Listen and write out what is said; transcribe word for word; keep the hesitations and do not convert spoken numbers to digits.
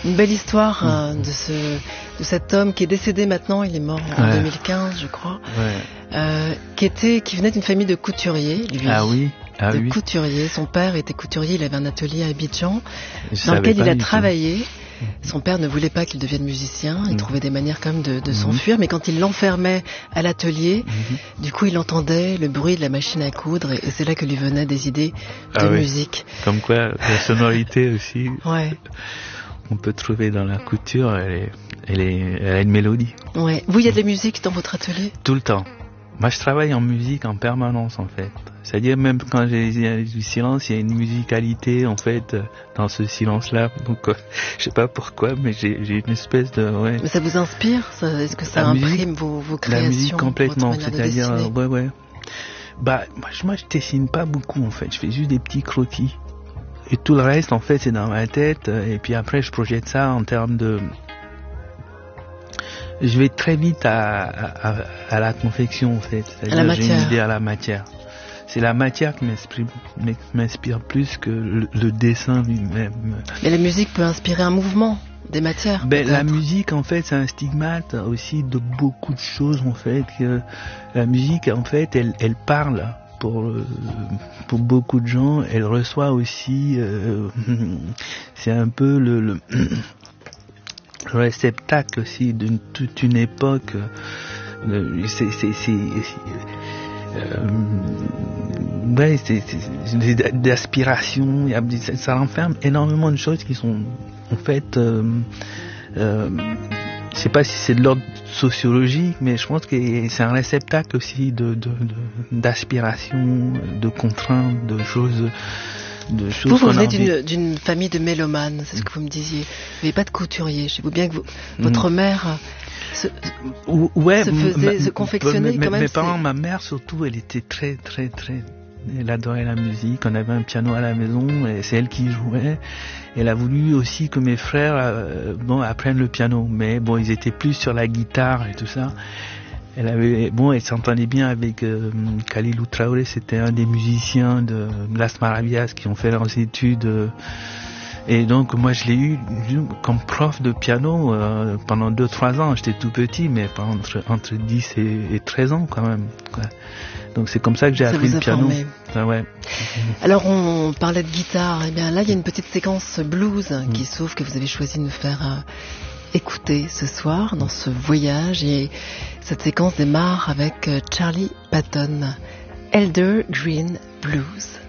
Une belle histoire euh, de, ce, de cet homme qui est décédé maintenant, il est mort en ouais. deux mille quinze, je crois, ouais. euh, qui, était, qui venait d'une famille de couturiers, lui. Ah oui, ah de oui. couturiers. Son père était couturier, il avait un atelier à Abidjan, Je dans lequel il a tout. travaillé. Son père ne voulait pas qu'il devienne musicien, il mmh. trouvait des manières quand même de, de mmh. s'enfuir, mais quand il l'enfermait à l'atelier, mmh. du coup il entendait le bruit de la machine à coudre, et, et c'est là que lui venaient des idées de ah oui. musique. Comme quoi, la sonorité aussi, ouais. on peut trouver dans la couture, elle, est, elle, est, elle a une mélodie. Ouais. Vous, il y a de la musique dans votre atelier ? Tout le temps. Moi, je travaille en musique en permanence, en fait. C'est-à-dire, même quand j'ai du silence, il y a une musicalité, en fait, dans ce silence-là. Donc, euh, je sais pas pourquoi, mais j'ai, j'ai une espèce de... Ouais. Mais ça vous inspire ça, est-ce que ça la imprime musique, vos, vos créations? La musique, complètement. C'est-à-dire, de ouais, ouais. Bah, moi, je, moi, je dessine pas beaucoup, en fait. Je fais juste des petits croquis. Et tout le reste, en fait, c'est dans ma tête. Et puis après, je projette ça en termes de... Je vais très vite à, à, à la confection, en fait. C'est-à-dire, à la j'ai une idée à la matière. C'est la matière qui m'inspire, m'inspire plus que le, le dessin lui-même. Mais la musique peut inspirer un mouvement, des matières. Ben, la musique, en fait, c'est un stigmate aussi de beaucoup de choses, en fait. Que la musique, en fait, elle, elle parle pour, pour beaucoup de gens. Elle reçoit aussi... Euh, c'est un peu le... le le réceptacle aussi d'une toute une époque. Euh, c'est, c'est, c'est, euh, ouais, c'est, c'est d'aspiration. Il y a, ça, ça renferme énormément de choses qui sont en fait. Euh, euh, je sais pas si c'est de l'ordre sociologique, mais je pense que c'est un réceptacle aussi de, de, de d'aspiration, de contraintes, de choses. De vous, vous venez d'une, d'une famille de mélomanes, c'est ce que vous me disiez. Vous n'avez pas de couturier. Je sais bien que vous, votre mmh. mère se, ouais, se faisait, ma, se confectionnait ma, quand même. Mes parents, ma mère surtout, elle était très, très, très... Elle adorait la musique. On avait un piano à la maison et c'est elle qui jouait. Elle a voulu aussi que mes frères euh, bon, apprennent le piano. Mais bon, ils étaient plus sur la guitare et tout ça. Elle avait, bon, elle s'entendait bien avec euh, Khalilou Traoré, c'était un des musiciens de Las Maravillas qui ont fait leurs études. Euh, et donc, moi, je l'ai eu comme prof de piano euh, pendant deux trois ans. J'étais tout petit, mais pas entre, entre dix et, et treize ans quand même. Quoi. Donc, c'est comme ça que j'ai ça appris vous le a piano. Formé. Ah, ouais. Alors, on parlait de guitare. Eh bien, là, il y a une petite séquence blues mmh. qui s'ouvre, que vous avez choisi de nous faire... Euh, écouter ce soir dans ce voyage, et cette séquence démarre avec Charlie Patton, Elder Green Blues.